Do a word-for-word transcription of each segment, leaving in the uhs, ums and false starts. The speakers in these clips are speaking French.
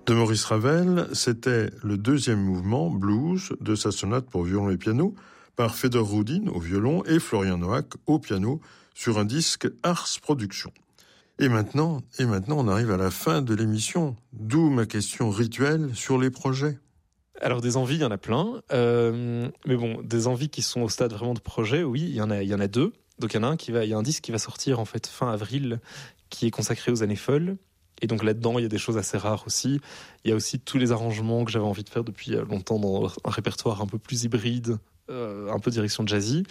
de Maurice Ravel, c'était le deuxième mouvement blues de sa sonate pour violon et piano par Fedor Rudin au violon et Florian Noack au piano sur un disque Ars Productions. Et maintenant, et maintenant, on arrive à la fin de l'émission, d'où ma question rituelle sur les projets. Alors des envies, il y en a plein, euh, mais bon, des envies qui sont au stade vraiment de projet, oui, il y en a, il y en a deux. Donc il y en a un qui va, il y a un disque qui va sortir en fait fin avril, qui est consacré aux années folles. Et donc là-dedans, il y a des choses assez rares aussi. Il y a aussi tous les arrangements que j'avais envie de faire depuis longtemps dans un répertoire un peu plus hybride, euh, un peu direction jazzy.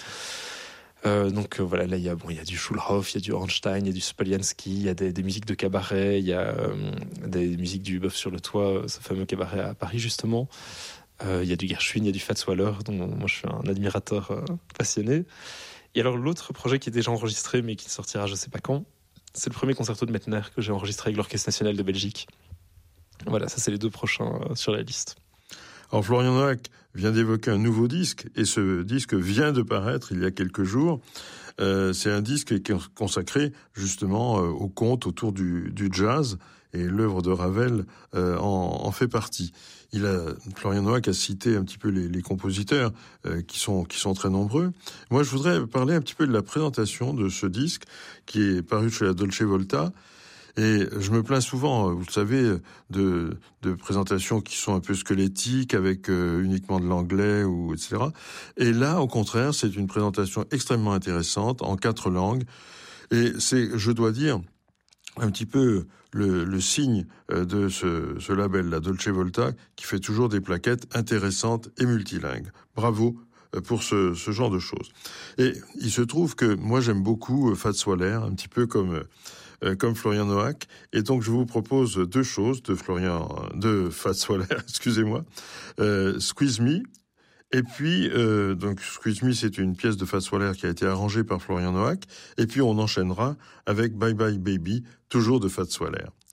Euh, donc euh, voilà, là il y a bon, il y a du Schulhoff, il y a du Ornstein, il y a du Spoliansky, il y a des, des musiques de cabaret, il y a euh, des musiques du Bœuf sur le toit, ce fameux cabaret à Paris justement. Euh, il y a du Gershwin, il y a du Fats Waller, dont moi je suis un admirateur euh, passionné. Et alors l'autre projet qui est déjà enregistré mais qui sortira je sais pas quand, c'est le premier concerto de Mettner que j'ai enregistré avec l'Orchestre National de Belgique. Voilà, ça c'est les deux prochains euh, sur la liste. Alors Florian Noack vient d'évoquer un nouveau disque, et ce disque vient de paraître il y a quelques jours. Euh, c'est un disque qui est consacré justement euh, au conte autour du, du jazz, et l'œuvre de Ravel euh, en, en fait partie. Il a, Florian Noack a cité un petit peu les, les compositeurs euh, qui sont qui sont très nombreux. Moi, je voudrais parler un petit peu de la présentation de ce disque qui est paru chez la Dolce Volta. Et je me plains souvent, vous le savez, de, de présentations qui sont un peu squelettiques, avec euh, uniquement de l'anglais, ou et cetera. Et là, au contraire, c'est une présentation extrêmement intéressante, en quatre langues. Et c'est, je dois dire, un petit peu le, le signe de ce, ce label, la Dolce Volta, qui fait toujours des plaquettes intéressantes et multilingues. Bravo pour ce, ce genre de choses. Et il se trouve que moi, j'aime beaucoup Fats Waller, un petit peu comme... Euh, comme Florian Noack, et donc je vous propose deux choses de Florian, de Fats Waller, excusez-moi, euh, Squeeze Me, et puis euh, donc Squeeze Me, c'est une pièce de Fats Waller qui a été arrangée par Florian Noack, et puis on enchaînera avec Bye Bye Baby, toujours de Fats Waller.